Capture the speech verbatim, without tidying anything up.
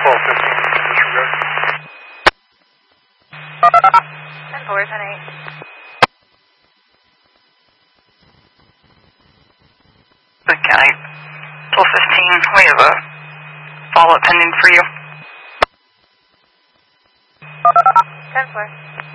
twelve fifteen, disregard. ten four, ten eight. Good County, twelve fifteen, we have a follow-up pending for you. ten four.